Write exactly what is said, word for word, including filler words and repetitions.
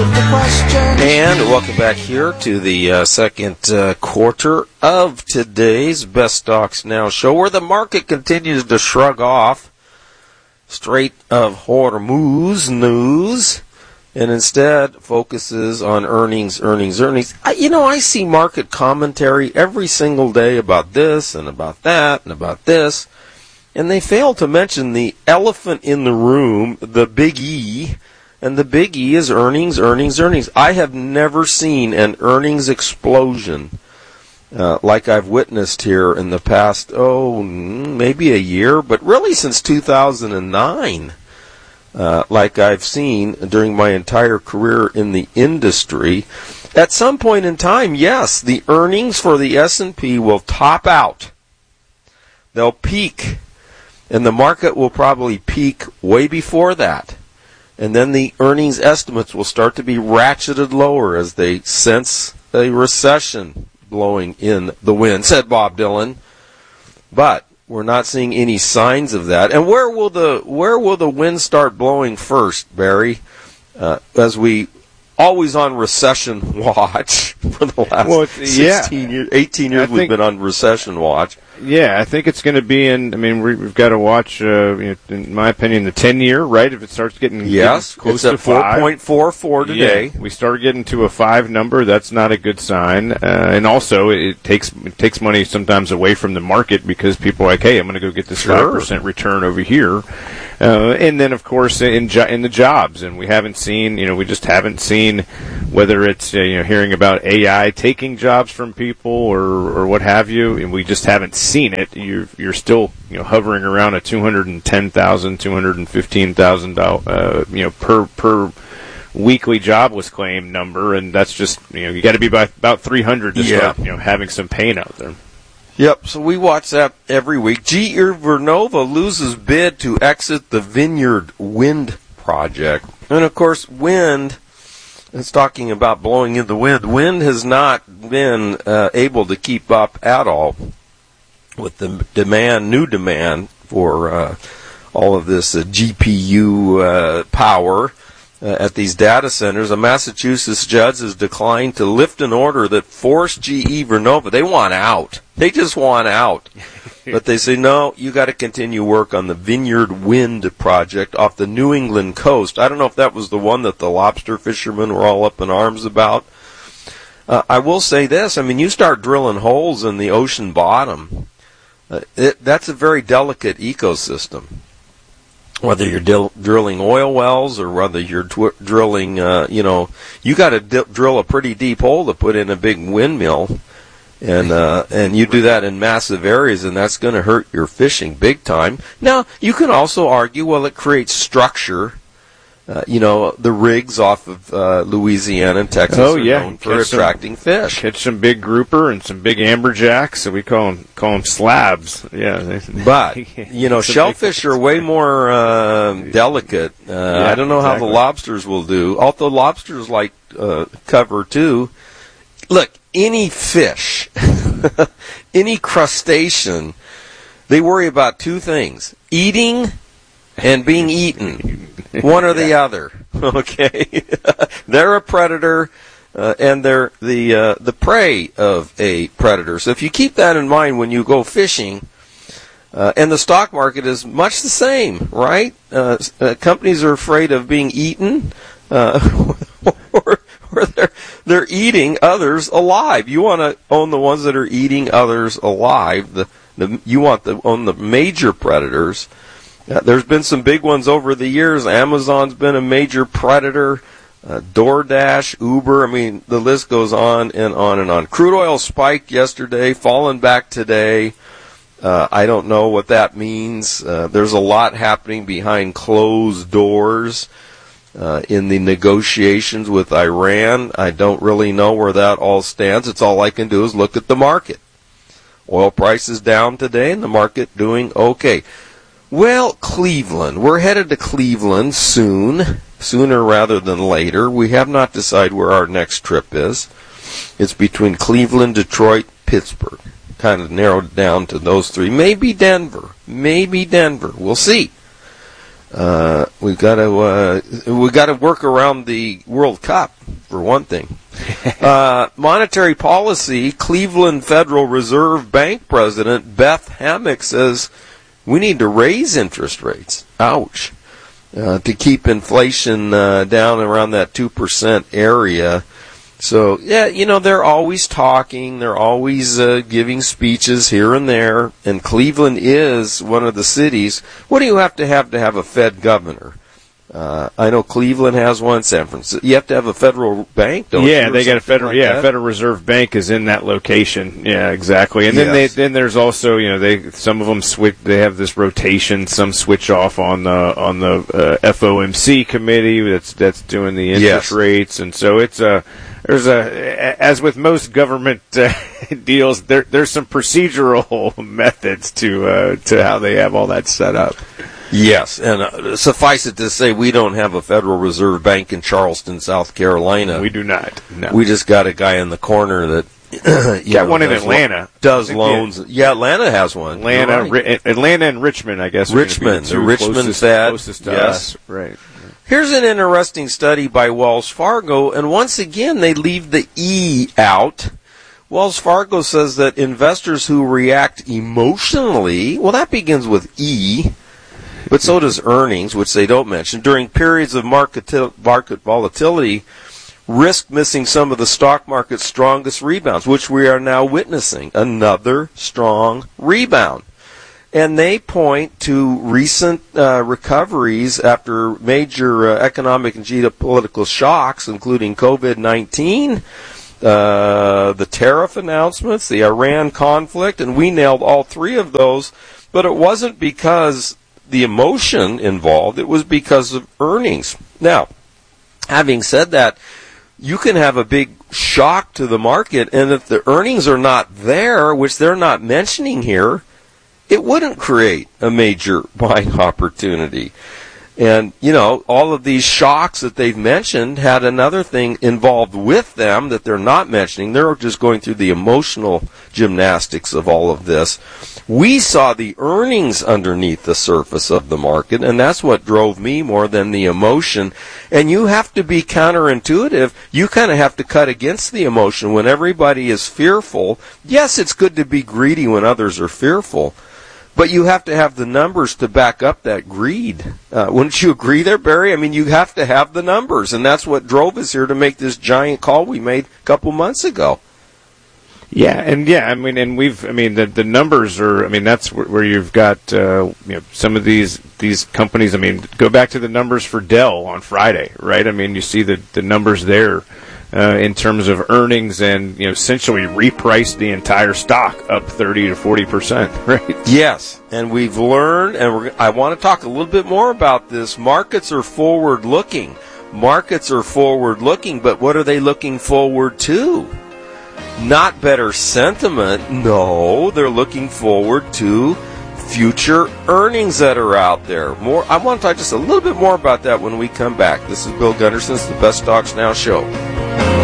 the question. And welcome back here to the uh, second uh, quarter of today's Best Stocks Now show, where the market continues to shrug off Strait of Hormuz news and instead focuses on earnings, earnings, earnings. I, you know, I see market commentary every single day about this and about that and about this, and they fail to mention the elephant in the room, the big E, and the big E is earnings, earnings, earnings. I have never seen an earnings explosion uh, like I've witnessed here in the past, oh, maybe a year, but really since two thousand nine. Uh, like I've seen during my entire career in the industry. At some point in time, yes, the earnings for the S and P will top out. They'll peak, and the market will probably peak way before that. And then the earnings estimates will start to be ratcheted lower as they sense a recession blowing in the wind, said Bob Dylan. But we're not seeing any signs of that. And where will the where will the wind start blowing first, Barry? Uh, as we always on recession watch for the last well, sixteen yeah. years, eighteen years, we've been on recession watch. Yeah, I think it's going to be in. I mean, we've got to watch. Uh, you know, in my opinion, the ten-year, right? If it starts getting yes, getting close it's to five, four point four four today. Yeah, we start getting to a five number. That's not a good sign. Uh, and also, it takes it takes money sometimes away from the market because people are like, hey, I'm going to go get this five sure. percent return over here. Uh, and then, of course, in jo- in the jobs, and we haven't seen. You know, we just haven't seen whether it's uh, you know hearing about A I taking jobs from people or or what have you, and we just haven't seen it. You're you're still you know hovering around a two hundred ten thousand, two hundred fifteen thousand uh, you know per per weekly jobless claim number, and that's just you know you got to be by about three hundred to yeah. start you know having some pain out there. Yep, so we watch that every week. G E Vernova loses bid to exit the Vineyard Wind project. And, of course, wind, it's talking about blowing in the wind. Wind has not been uh, able to keep up at all with the demand, new demand for uh, all of this uh, G P U uh, power uh, at these data centers. A Massachusetts judge has declined to lift an order that forced G E Vernova. They want out. They just want out. But they say, no, you got to continue work on the Vineyard Wind project off the New England coast. I don't know if that was the one that the lobster fishermen were all up in arms about. Uh, I will say this. I mean, you start drilling holes in the ocean bottom. Uh, it, that's a very delicate ecosystem. Whether you're dil- drilling oil wells or whether you're tw- drilling, uh, you know, you got to di- drill a pretty deep hole to put in a big windmill. And uh, and you do that in massive areas, and that's going to hurt your fishing big time. Now, you can also argue, well, it creates structure. Uh, you know, the rigs off of uh, Louisiana and Texas oh, are yeah. known for catch attracting some, fish. Catch some big grouper and some big amberjacks, so we call them, call them slabs. Yeah, But, you know, shellfish are way more uh, delicate. Uh, yeah, I don't know exactly. how the lobsters will do, although lobsters like uh, cover, too. Look, any fish, any crustacean, they worry about two things, eating and being eaten, one or the other, okay? They're a predator, uh, and they're the uh, the prey of a predator. So if you keep that in mind when you go fishing, uh, and the stock market is much the same, right? Uh, uh, companies are afraid of being eaten, uh, or, or they're, they're eating others alive. You want to own the ones that are eating others alive. The, the you want to own the major predators. Uh, there's been some big ones over the years. Amazon's been a major predator. Uh, DoorDash, Uber, I mean, the list goes on and on and on. Crude oil spiked yesterday, fallen back today. Uh, I don't know what that means. Uh, there's a lot happening behind closed doors uh, in the negotiations with Iran. I don't really know where that all stands. It's all I can do is look at the market. Oil prices down today and the market doing okay. Well, Cleveland. We're headed to Cleveland soon, sooner rather than later. We have not decided where our next trip is. It's between Cleveland, Detroit, Pittsburgh. Kind of narrowed it down to those three. Maybe Denver. Maybe Denver. We'll see. Uh, we've got to uh, we've got to work around the World Cup for one thing. uh, monetary policy. Cleveland Federal Reserve Bank President Beth Hammack says we need to raise interest rates. Ouch. Uh, to keep inflation uh, down around that two percent area. So, yeah, you know, they're always talking. They're always uh, giving speeches here and there. And Cleveland is one of the cities. What do you have to have to have a Fed governor? Uh, I know Cleveland has one. San Francisco. You have to have a federal bank, don't yeah, you? they got a federal. Like yeah, that? Federal Reserve Bank is in that location. Yeah, exactly. And then Yes. they then there's also you know they some of them switch. They have this rotation. Some switch off on the on the uh, F O M C committee that's that's doing the interest Yes. rates, and so it's a. There's a, as with most government uh, deals, there there's some procedural methods to uh, to how they have all that set up. Yes, and uh, suffice it to say, we don't have a Federal Reserve Bank in Charleston, South Carolina. We do not. No. We just got a guy in the corner that you got know, one in does Atlanta. lo- does I think loans. Yeah, Atlanta has one. Atlanta, You're right. Ri- Atlanta, and Richmond, I guess. are gonna be Richmond, the, the two Richmond closest, Fed, closest to yes. us. Right. Here's an interesting study by Wells Fargo, and once again, they leave the E out. Wells Fargo says that investors who react emotionally, well, that begins with E, but so does earnings, which they don't mention, during periods of market, market volatility, risk missing some of the stock market's strongest rebounds, which we are now witnessing. Another strong rebound. And they point to recent uh, recoveries after major uh, economic and geopolitical shocks, including COVID nineteen, uh, the tariff announcements, the Iran conflict, and we nailed all three of those. But it wasn't because the emotion involved, it was because of earnings. Now, having said that, you can have a big shock to the market, and if the earnings are not there, which they're not mentioning here, it wouldn't create a major buying opportunity. And, you know, all of these shocks that they've mentioned had another thing involved with them that they're not mentioning. They're just going through the emotional gymnastics of all of this. We saw the earnings underneath the surface of the market, and that's what drove me more than the emotion. And you have to be counterintuitive. You kind of have to cut against the emotion when everybody is fearful. Yes, it's good to be greedy when others are fearful. But you have to have the numbers to back up that greed. Uh, wouldn't you agree there, Barry? I mean, you have to have the numbers, and that's what drove us here to make this giant call we made a couple months ago. Yeah, and yeah, I mean, and we've, I mean, the the numbers are, I mean, that's where, where you've got, uh, you know, some of these these companies. I mean, go back to the numbers for Dell on Friday, right? I mean, you see the the numbers there. Uh, in terms of earnings, and you know, essentially repriced the entire stock up thirty to forty percent, right? Yes, and we've learned, and we're, I want to talk a little bit more about this. Markets are forward-looking. Markets are forward-looking, but what are they looking forward to? Not better sentiment. No, they're looking forward to future earnings that are out there. More. I want to talk just a little bit more about that when we come back. This is Bill Gunderson's The Best Stocks Now Show.